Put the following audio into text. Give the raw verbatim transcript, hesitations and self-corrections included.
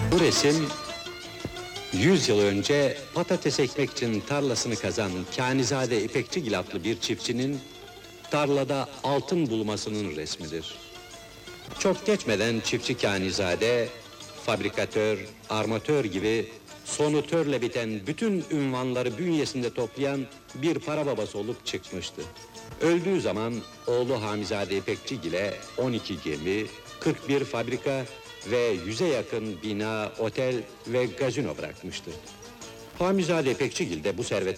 Bu resim, yüz yıl önce patates ekmek için tarlasını kazan Kânizade İpekçigil adlı bir çiftçinin tarlada altın bulmasının resmidir. Çok geçmeden çiftçi Kânizade, fabrikatör, armatör gibi sonutörle biten bütün ünvanları bünyesinde toplayan bir para babası olup çıkmıştı. Öldüğü zaman oğlu Hamizade İpekçigil'e on iki gemi, kırk bir fabrika ve yüze yakın bina, otel ve gazino bırakmıştı. Hamizade İpekçigil de bu servete